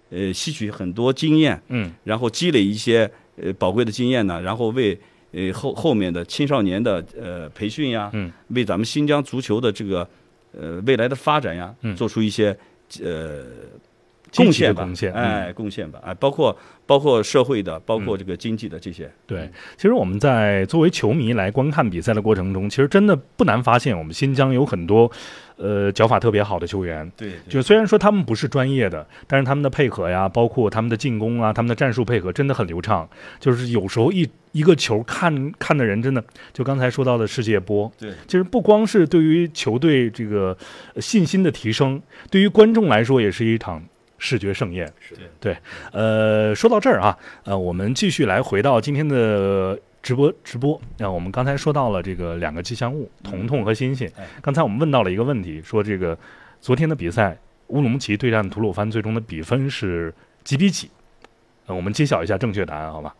吸取很多经验，然后积累一些宝贵的经验呢，然后为后面的青少年的培训呀，为咱们新疆足球的这个未来的发展呀，做出一些贡献吧，贡献吧，包括社会的，包括这个经济的这些。 对，其实我们在作为球迷来观看比赛的过程中，其实真的不难发现，我们新疆有很多脚法特别好的球员。 对， 就虽然说他们不是专业的，但是他们的配合呀，包括他们的进攻啊，他们的战术配合真的很流畅。就是有时候一个球看的人真的，就刚才说到的世界波， 对， 其实不光是对于球队这个信心的提升，对于观众来说也是一场视觉盛宴。 是的， 对。说到这儿啊，我们继续来回到今天的直播。我们刚才说到了这个两个吉祥物，彤彤和欣欣。刚才我们问到了一个问题，说这个昨天的比赛，乌鲁木齐对战吐鲁番，最终的比分是几比几？我们揭晓一下正确答案，好吗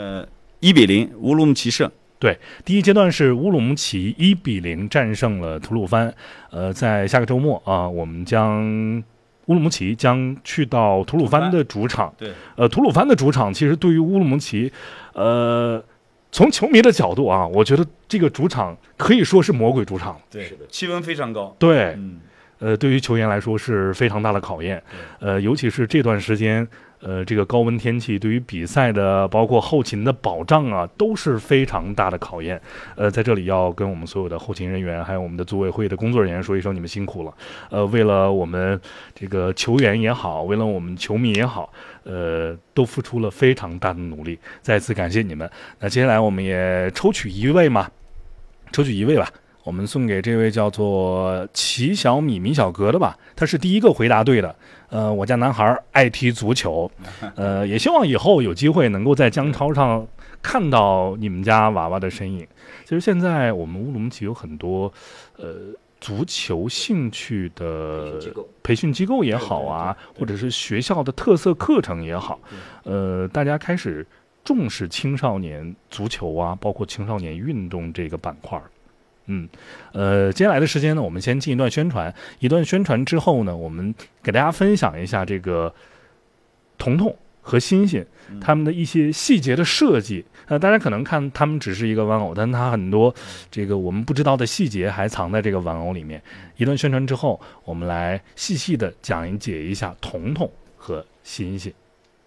？1-0，乌鲁木齐胜。 对，第一阶段是乌鲁木齐1-0战胜了吐鲁番。在下个周末啊，乌鲁木齐将去到吐鲁番的主场。 对， 吐鲁番的主场其实对于乌鲁木齐，从球迷的角度啊，我觉得这个主场可以说是魔鬼主场。 对，气温非常高。 对，对于球员来说是非常大的考验。尤其是这段时间，这个高温天气对于比赛的包括后勤的保障啊，都是非常大的考验。在这里要跟我们所有的后勤人员，还有我们的组委会的工作人员说一声，你们辛苦了。为了我们这个球员也好，为了我们球迷也好，都付出了非常大的努力，再次感谢你们。那接下来我们也抽取一位吧，我们送给这位叫做齐小米小格的吧，他是第一个回答对的。我家男孩爱踢足球，也希望以后有机会能够在姜超上看到你们家娃娃的身影。其实现在我们乌鲁木齐有很多足球兴趣的培训机构也好啊，或者是学校的特色课程也好，大家开始重视青少年足球啊，包括青少年运动这个板块。接下来的时间呢，我们先进一段宣传。一段宣传之后呢，我们给大家分享一下这个彤彤和欣欣他们的一些细节的设计。大家可能看他们只是一个玩偶，但他很多这个我们不知道的细节还藏在这个玩偶里面。一段宣传之后，我们来细细的讲解一下彤彤和欣欣。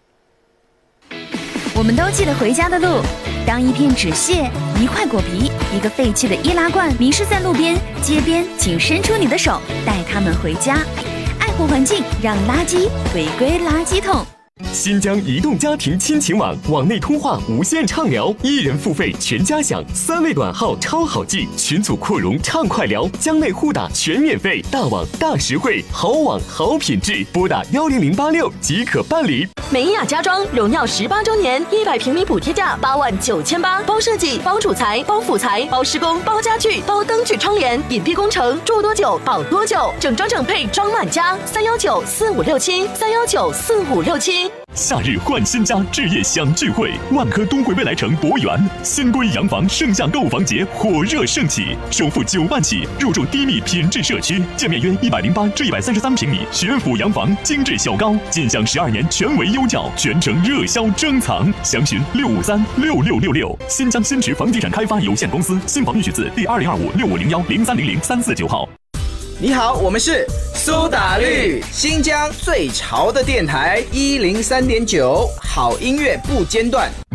我们都记得回家的路，当一片纸屑、一块果皮、一个废弃的易拉罐迷失在路边、街边，请伸出你的手，带他们回家。爱护环境，让垃圾回归垃圾桶。 新疆移动家庭亲情网，网内通话无限畅聊，1人付费全家享，3位短号超好记，群组扩容畅快聊，疆内互打全免费，大网大实惠，好网好品质，拨打10086即可办理。 美雅家装荣耀18周年，100平米补贴价89800，包设计、包主材、包辅材、包施工、包家具、包灯具窗帘，隐蔽工程，住多久保多久，整装整配装满家，3194567，3194567。 夏日换新家，置业享聚会，万科东汇未来城博园新规洋房盛夏购房节火热盛起，首付9万起，入住低密品质社区，建面约108至133平米学府洋房，精致小高，尽享12年全为优教，全程热销珍藏，详询6536666。新疆新驰房地产开发有限公司，新房预取自第2025650103003495号。 你好，我们是苏打绿，新疆最潮的电台103.9，好音乐不间断。